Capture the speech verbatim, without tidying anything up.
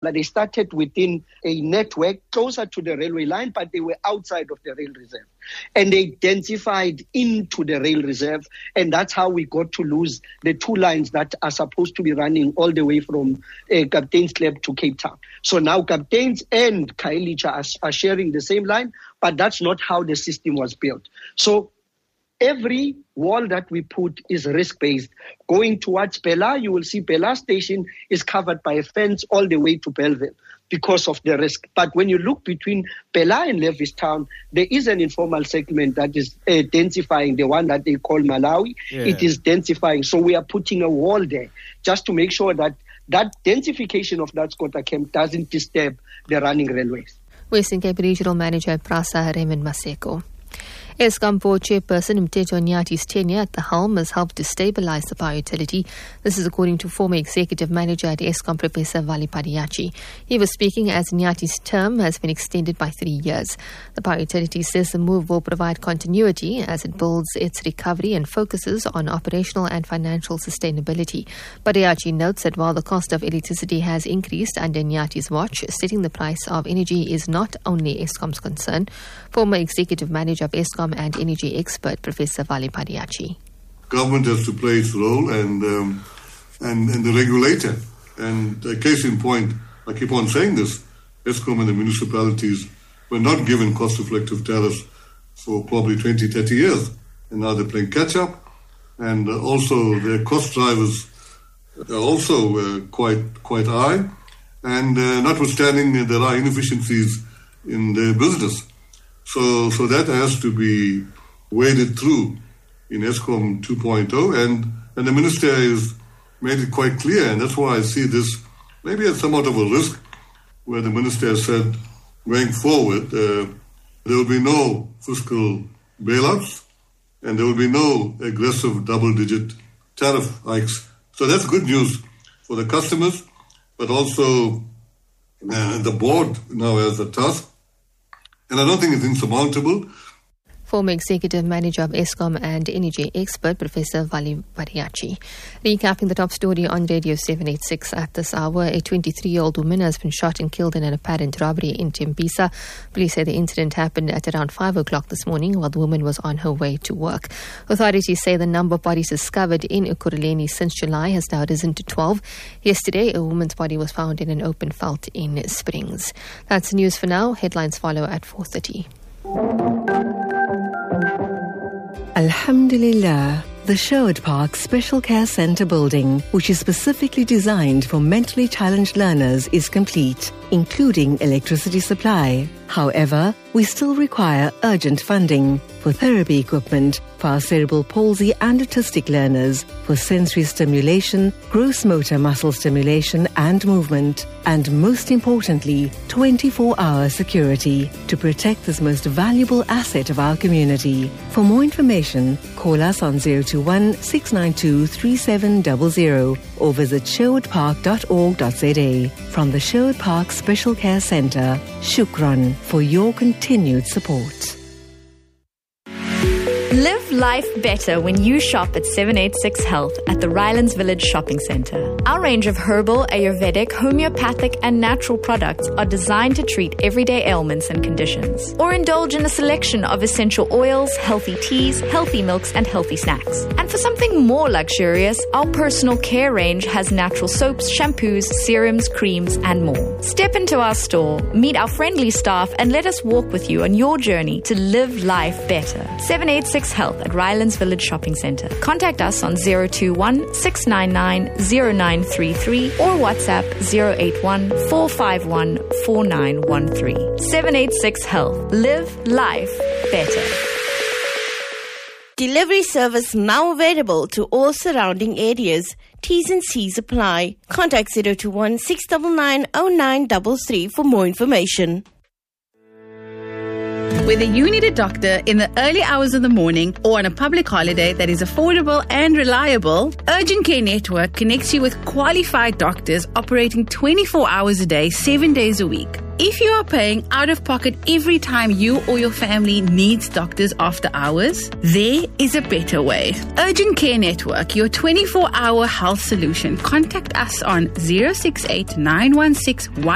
They started within a network closer to the railway line, but they were outside of the rail reserve. And they densified into the rail reserve. And that's how we got to lose the two lines that are supposed to be running all the way from uh, Kapteinsklip to Cape Town. So now Kapteins and Khayelitsha are, are sharing the same line, but that's not how the system was built. So every wall that we put is risk-based. Going towards Pella, you will see Pella Station is covered by a fence all the way to Bellville because of the risk. But when you look between Pella and Lewistown, there is an informal segment that is uh, densifying, the one that they call Malawi. Yeah. It is densifying. So we are putting a wall there just to make sure that that densification of that squatter camp doesn't disturb the running railways. Western Cape Regional Manager Prasa Raymond Maseko. Eskom board chairperson Mteto Nyati's tenure at the helm has helped to stabilise the power utility. This is according to former executive manager at Eskom, Professor Vali Padiachi. He was speaking as Nyati's term has been extended by three years. The power utility says the move will provide continuity as it builds its recovery and focuses on operational and financial sustainability. Padiachi notes that while the cost of electricity has increased under Nyati's watch, setting the price of energy is not only Eskom's concern. Former executive manager of Eskom and energy expert Professor Vali Padiachi. Government has to play its role and, um, and and the regulator. And a case in point, I keep on saying this, Eskom and the municipalities were not given cost-reflective tariffs for probably twenty, thirty years. And now they're playing catch-up. And uh, also their cost drivers are also uh, quite, quite high. And uh, notwithstanding, uh, there are inefficiencies in their business. So so that has to be waded through in Eskom two point oh, and, and the minister has made it quite clear, and that's why I see this maybe as somewhat of a risk, where the minister has said, going forward, uh, there will be no fiscal bailouts, and there will be no aggressive double-digit tariff hikes. So that's good news for the customers, but also uh, the board now has a task. And I don't think it's insurmountable. Former executive manager of Eskom and energy expert Professor Vali Padiachi. Recapping the top story on Radio seven eighty-six at this hour, a twenty-three-year-old woman has been shot and killed in an apparent robbery in Tembisa. Police say the incident happened at around five o'clock this morning while the woman was on her way to work. Authorities say the number of bodies discovered in Ekurhuleni since July has now risen to twelve. Yesterday, a woman's body was found in an open veld in Springs. That's the news for now. Headlines follow at four thirty. Alhamdulillah, the Sherwood Park Special Care Centre building, which is specifically designed for mentally challenged learners, is complete, including electricity supply. However, we still require urgent funding for therapy equipment for our cerebral palsy and autistic learners, for sensory stimulation, gross motor muscle stimulation and movement, and most importantly, twenty-four hour security to protect this most valuable asset of our community. For more information, call us on zero two one, six nine two, three seven zero zero or visit sherwood park dot org dot z a. From the Sherwood Park Special Care Centre, Shukran for your continued support. Live life better when you shop at seven eighty-six Health at the Rylands Village Shopping Centre. Our range of herbal, Ayurvedic, homeopathic and natural products are designed to treat everyday ailments and conditions. Or indulge in a selection of essential oils, healthy teas, healthy milks and healthy snacks. And for something more luxurious, our personal care range has natural soaps, shampoos, serums, creams and more. Step into our store, meet our friendly staff and let us walk with you on your journey to live life better. seven eighty-six Health at Rylands Village Shopping Centre. Contact us on zero two one, six nine nine, zero nine three three or WhatsApp zero eight one, four five one, four nine one three. seven eighty-six Health. Live life better. Delivery service now available to all surrounding areas. T's and C's apply. Contact zero two one, six nine nine, zero nine three three for more information. Whether you need a doctor in the early hours of the morning or on a public holiday that is affordable and reliable, Urgent Care Network connects you with qualified doctors operating twenty-four hours a day, seven days a week. If you are paying out of pocket every time you or your family needs doctors after hours, there is a better way. Urgent Care Network, your twenty-four hour health solution. Contact us on zero six eight, nine one six, one